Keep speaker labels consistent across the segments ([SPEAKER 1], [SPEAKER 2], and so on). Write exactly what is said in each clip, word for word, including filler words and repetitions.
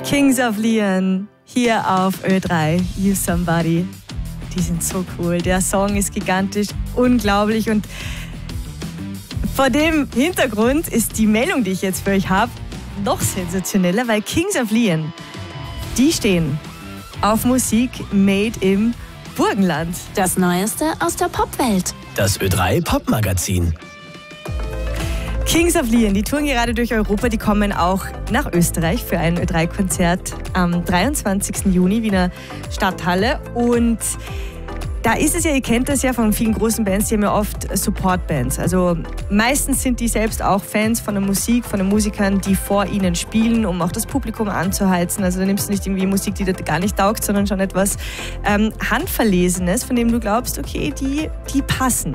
[SPEAKER 1] Kings of Leon hier auf Ö drei, You Somebody. Die sind so cool. Der Song ist gigantisch, unglaublich. Und vor dem Hintergrund ist die Meldung, die ich jetzt für euch habe, noch sensationeller, weil Kings of Leon, die stehen auf Musik made im Burgenland.
[SPEAKER 2] Das Neueste aus der Popwelt.
[SPEAKER 3] Das Ö drei Popmagazin.
[SPEAKER 1] Kings of Leon, die touren gerade durch Europa, die kommen auch nach Österreich für ein Ö drei Konzert am dreiundzwanzigsten Juni, Wiener Stadthalle. Und da ist es ja, ihr kennt das ja von vielen großen Bands, die haben ja oft Support-Bands. Also meistens sind die selbst auch Fans von der Musik, von den Musikern, die vor ihnen spielen, um auch das Publikum anzuheizen. Also da nimmst du nicht irgendwie Musik, die dir gar nicht taugt, sondern schon etwas ähm, Handverlesenes, von dem du glaubst, okay, die, die passen.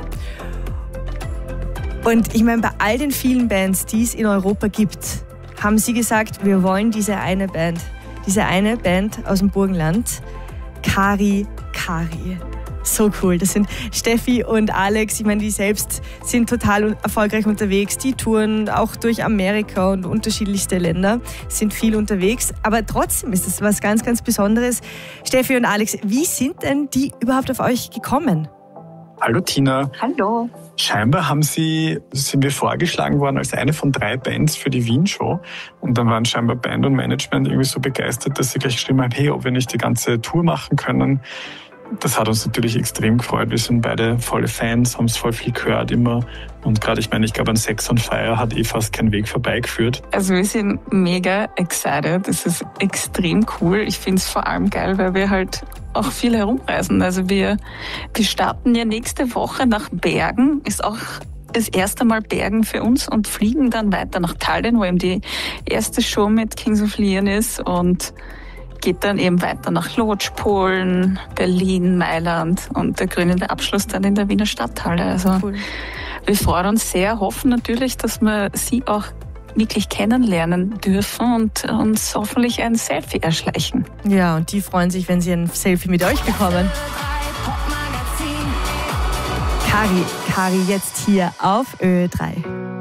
[SPEAKER 1] Und ich meine, bei all den vielen Bands, die es in Europa gibt, haben sie gesagt, wir wollen diese eine Band, diese eine Band aus dem Burgenland, Kari Kari. So cool. Das sind Steffi und Alex. Ich meine, die selbst sind total erfolgreich unterwegs. Die touren auch durch Amerika und unterschiedlichste Länder, sind viel unterwegs. Aber trotzdem ist es was ganz, ganz Besonderes. Steffi und Alex, wie sind denn die überhaupt auf euch gekommen?
[SPEAKER 4] Hallo Tina.
[SPEAKER 5] Hallo.
[SPEAKER 4] Scheinbar haben Sie, sind wir vorgeschlagen worden als eine von drei Bands für die Wien-Show. Und dann waren scheinbar Band und Management irgendwie so begeistert, dass sie gleich geschrieben haben, hey, ob wir nicht die ganze Tour machen können. Das hat uns natürlich extrem gefreut. Wir sind beide volle Fans, haben es voll viel gehört immer. Und gerade, ich meine, ich glaube, an Sex on Fire hat eh fast keinen Weg vorbeigeführt.
[SPEAKER 5] Also wir sind mega excited. Das ist extrem cool. Ich finde es vor allem geil, weil wir halt auch viel herumreisen. Also wir, wir starten ja nächste Woche nach Bergen. Ist auch das erste Mal Bergen für uns und fliegen dann weiter nach Tallinn, wo eben die erste Show mit Kings of Leon ist, und geht dann eben weiter nach Lodz, Polen, Berlin, Mailand und der krönende Abschluss dann in der Wiener Stadthalle. Also cool. Wir freuen uns sehr, hoffen natürlich, dass wir Sie auch wirklich kennenlernen dürfen und uns hoffentlich ein Selfie erschleichen.
[SPEAKER 1] Ja, und die freuen sich, wenn sie ein Selfie mit euch bekommen. Kari, Kari jetzt hier auf Ö drei.